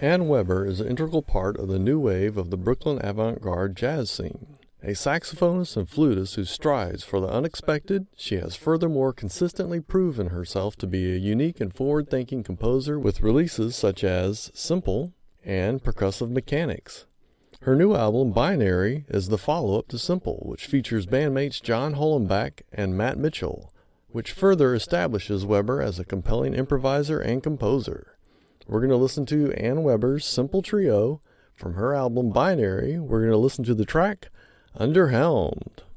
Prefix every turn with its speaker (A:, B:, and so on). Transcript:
A: Ann Weber is an integral part of the new wave of the Brooklyn avant-garde jazz scene. A saxophonist and flutist who strives for the unexpected, she has furthermore consistently proven herself to be a unique and forward-thinking composer with releases such as Simple and Percussive Mechanics. Her new album, Binary, is the follow-up to Simple, which features bandmates John Hollenbach and Matt Mitchell, which further establishes Weber as a compelling improviser and composer. We're going to listen to Ann Weber's Simple Trio. From her album Binary, we're going to listen to the track Underhelmed.